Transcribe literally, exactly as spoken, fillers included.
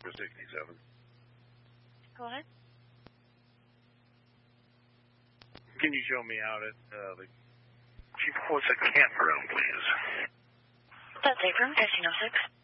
sixty-seven. Go ahead. Can you show me out at uh, the Chief Horse campground, please? That's Abram, fifteen oh six.